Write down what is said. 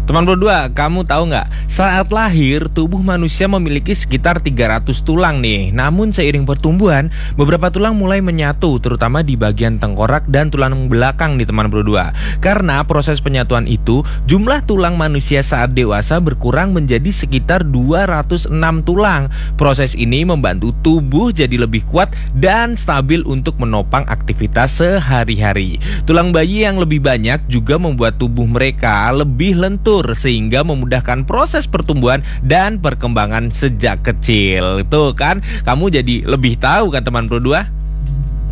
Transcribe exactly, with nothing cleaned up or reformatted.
Teman berdua, kamu tahu nggak? Saat lahir, tubuh manusia memiliki sekitar tiga ratus tulang nih. Namun seiring pertumbuhan, beberapa tulang mulai menyatu, terutama di bagian tengkorak dan tulang belakang nih teman berdua. Karena proses penyatuan itu, jumlah tulang manusia saat dewasa berkurang menjadi sekitar dua ratus enam tulang. Proses ini membantu tubuh jadi lebih kuat dan stabil untuk menopang aktivitas sehari-hari. Tulang bayi yang lebih banyak juga membuat tubuh mereka lebih lentur, sehingga memudahkan proses pertumbuhan dan perkembangan sejak kecil. Itu kan, kamu jadi lebih tahu kan teman berdua?